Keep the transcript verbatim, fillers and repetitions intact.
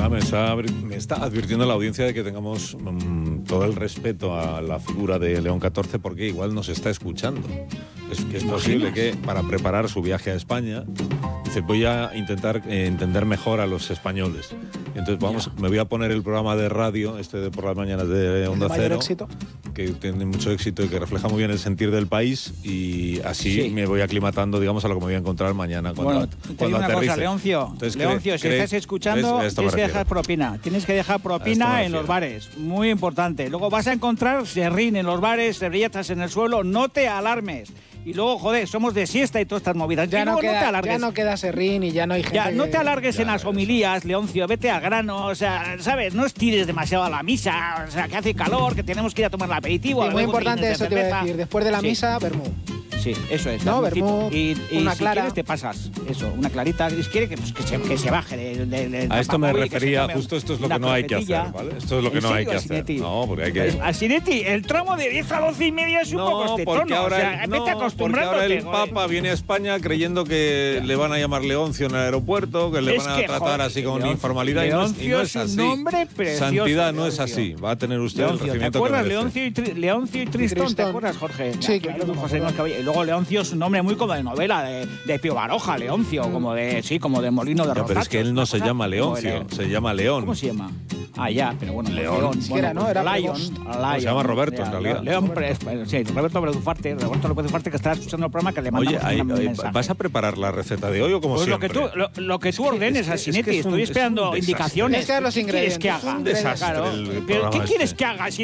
Ah, me está, me está advirtiendo la audiencia de que tengamos mmm, todo el respeto a la figura de León catorce, porque igual nos está escuchando. Es que es posible que para preparar su viaje a España, dice, voy a intentar eh, entender mejor a los españoles. Entonces vamos, me voy a poner el programa de radio, este de por las mañanas de Onda ¿De mayor Cero, éxito? que tiene mucho éxito y que refleja muy bien el sentir del país, y así Sí. me voy aclimatando, digamos, a lo que me voy a encontrar mañana cuando, Bueno, te digo cuando una aterrice. cosa, Leoncio, Entonces, Leoncio, ¿cree- si cree- estás escuchando, ¿ves? A esto me tienes que refiero. dejar propina. Tienes que dejar A esto propina me en los refiero. bares. Muy importante. Luego vas a encontrar serrín en los bares, servilletas en el suelo. No te alarmes. Y luego, joder, somos de siesta y todas estas movidas. Ya Y no, luego no te queda, alargues. ya no queda serrín y ya no hay gente. Ya, no que- te alargues Ya, en las eso. homilías, Leoncio, vete al grano, o sea, ¿sabes? No estires demasiado a la misa, o sea, que hace calor, que tenemos que ir a tomar el aperitivo. Y a muy beber importante botellitas eso de te iba a cerveza. decir. Después de la Sí. misa, vermú. Sí, eso es. No, vermucito. vermú, y, y una si clara. quieres te pasas, eso, una clarita. Si quiere que, pues, que, se, que se baje del de, de, A esto me tapamóvil, que se refería, tome justo esto es lo una que no hay que croquetilla. hacer, ¿vale? Esto es lo que ¿En no hay serio, que hacer. Asinetti? No, porque hay que... Asinetti, el tramo de diez a doce y media es un poco No, estetón, porque ¿no? ahora, o sea, el- vete no, porque acostumbrándote. ahora el joder. Papa viene a España creyendo que le van a llamar Leoncio en el aeropuerto, que le Es van a que, tratar joder, así con Leoncio- informalidad, y no es, y no es Leoncio es así. un nombre precioso, Santidad no es Leoncio. así. Va a tener usted el Leoncio, ¿te recibimiento acuerdas? que merece. Leoncio y, Tri- Leoncio y Tristón, ¿te Tristón. acuerdas, Jorge? Sí, Ya, claro, tú, me José acuerdo. Luis Caballero. Y luego Leoncio es un nombre muy como de novela, de, de Pío Baroja, Leoncio, como de, sí, como de Molino de Ya, pero es que él no se llama Leoncio, se llama León. ¿Cómo se llama? Ah, ya, pero bueno, León. Ni siquiera, ¿no? Era Lion, Provost. Lion. Se llama Roberto, en Ya, realidad. León, pero es- sí, Roberto Bredufarte, Roberto López Dufarte, que está escuchando el programa, que le mandamos Oye, ahí- un ahí- mensaje. ¿vas a preparar la receta de hoy o como Pues lo siempre? que tú, lo, lo que tú que- ordenes, es que- es que Asinetti, es un- estoy es un esperando desastre. indicaciones. Tienes que dar los ¿Qué quieres ingredientes, que es haga? un desastre Claro. el ¿Pero programa qué quieres este. que haga?